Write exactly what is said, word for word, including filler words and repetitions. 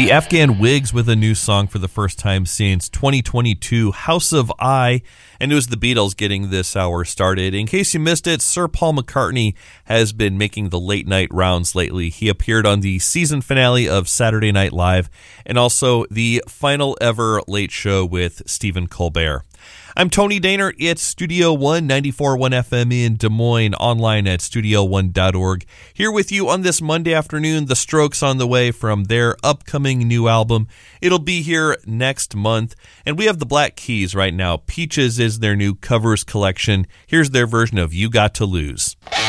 The Afghan Whigs with a new song for the first time since twenty twenty-two, House of I, and it was the Beatles getting this hour started. In case you missed it, Sir Paul McCartney has been making the late night rounds lately. He appeared on the season finale of Saturday Night Live and also the final ever Late Show with Stephen Colbert. I'm Tony Daner. It's Studio One, ninety-four point one F M in Des Moines, online at studio one dot org. Here with you on this Monday afternoon, The Strokes on the way from their upcoming new album. It'll be here next month. And we have the Black Keys right now. Peaches is their new covers collection. Here's their version of You Got to Lose.